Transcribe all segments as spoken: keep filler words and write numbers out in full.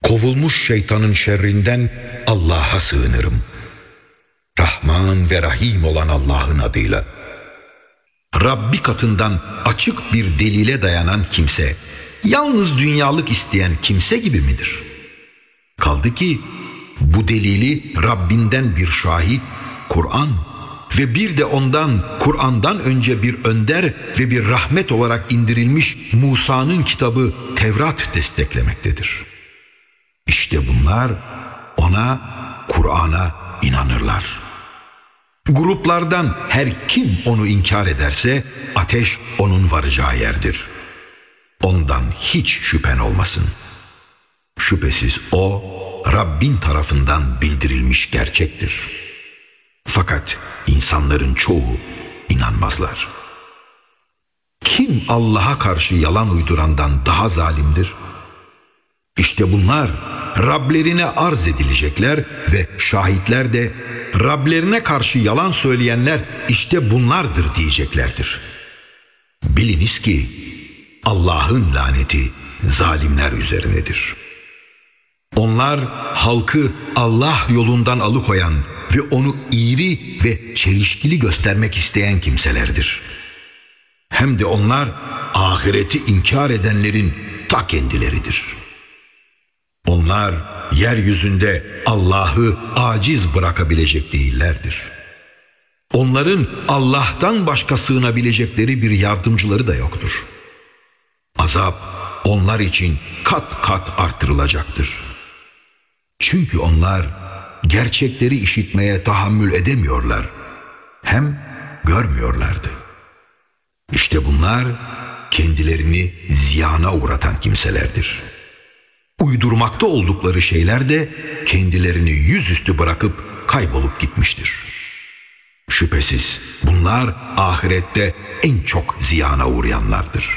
kovulmuş şeytanın şerrinden Allah'a sığınırım. Rahman ve Rahim olan Allah'ın adıyla. Rabbi katından açık bir delile dayanan kimse, yalnız dünyalık isteyen kimse gibi midir? Kaldı ki bu delili Rabbinden bir şahit, Kur'an ve bir de ondan, Kur'an'dan önce bir önder ve bir rahmet olarak indirilmiş Musa'nın kitabı Tevrat desteklemektedir. İşte bunlar ona, Kur'an'a inanırlar. Gruplardan her kim onu inkar ederse ateş onun varacağı yerdir. Ondan hiç şüphen olmasın. Şüphesiz o Rabbin tarafından bildirilmiş gerçektir. Fakat insanların çoğu inanmazlar. Kim Allah'a karşı yalan uydurandan daha zalimdir? İşte bunlar Rablerine arz edilecekler ve şahitler de Rablerine karşı yalan söyleyenler işte bunlardır diyeceklerdir. Biliniz ki Allah'ın laneti zalimler üzerinedir. Onlar halkı Allah yolundan alıkoyan ve onu iğri ve çelişkili göstermek isteyen kimselerdir. Hem de onlar ahireti inkar edenlerin ta kendileridir. Onlar yeryüzünde Allah'ı aciz bırakabilecek değillerdir. Onların Allah'tan başka sığınabilecekleri bir yardımcıları da yoktur. Azap onlar için kat kat artırılacaktır. Çünkü onlar gerçekleri işitmeye tahammül edemiyorlar, hem görmüyorlardı. İşte bunlar kendilerini ziyana uğratan kimselerdir. Uydurmakta oldukları şeyler de kendilerini yüzüstü bırakıp kaybolup gitmiştir. Şüphesiz bunlar ahirette en çok ziyana uğrayanlardır.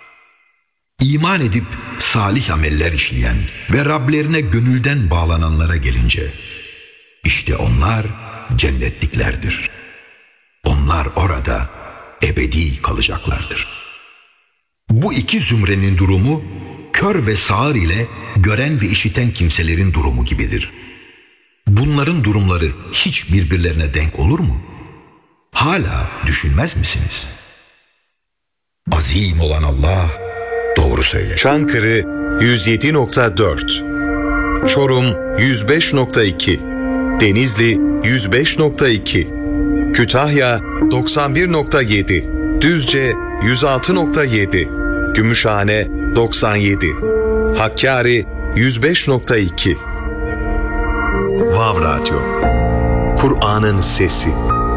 İman edip salih ameller işleyen ve Rablerine gönülden bağlananlara gelince, işte onlar cennetliklerdir. Onlar orada ebedi kalacaklardır. Bu iki zümrenin durumu, kör ve sağır ile gören ve işiten kimselerin durumu gibidir. Bunların durumları hiç birbirlerine denk olur mu? Hala düşünmez misiniz? Azim olan Allah doğru söyler. Çankırı yüz yedi nokta dört, Çorum yüz beş nokta iki, Denizli yüz beş nokta iki, Kütahya doksan bir nokta yedi, Düzce yüz altı nokta yedi, Gümüşhane doksan yedi, Hakkari yüz beş nokta iki. Vav Radyo, Kur'an'ın sesi.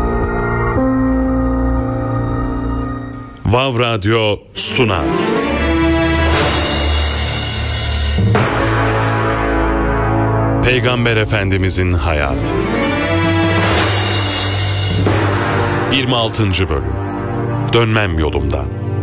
Vav Radyo sunar. Peygamber Efendimizin hayatı. yirmi altıncı bölüm. Dönmem yolumdan.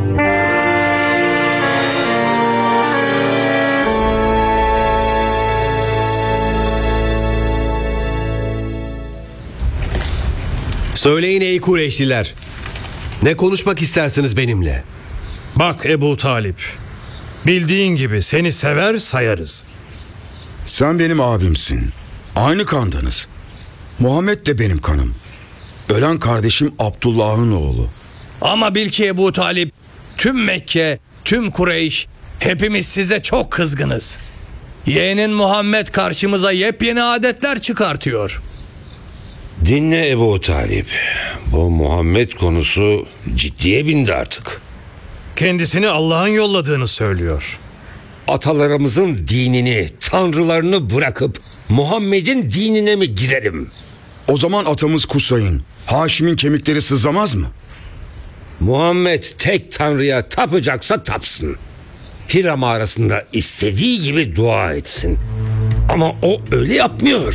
Söyleyin ey Kureyşliler, ne konuşmak istersiniz benimle? Bak Ebu Talip, bildiğin gibi seni sever sayarız. Sen benim abimsin. Aynı kandanız. Muhammed de benim kanım. Ölen kardeşim Abdullah'ın oğlu. Ama bil ki Ebu Talip, tüm Mekke, tüm Kureyş, hepimiz size çok kızgınız. Yeğenin Muhammed karşımıza yepyeni adetler çıkartıyor. Dinle Ebu Talip. Bu Muhammed konusu ciddiye bindi artık. Kendisini Allah'ın yolladığını söylüyor. Atalarımızın dinini, tanrılarını bırakıp Muhammed'in dinine mi girelim? O zaman atamız Kusay'ın, Haşim'in kemikleri sızlamaz mı? Muhammed tek tanrıya tapacaksa tapsın. Hira mağarasında istediği gibi dua etsin. Ama o öyle yapmıyor.